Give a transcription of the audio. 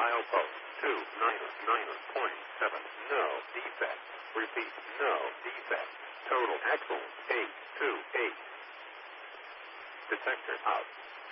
Milepost 299.7. No defect. Repeat, no defect. Total axle 828. Detector out.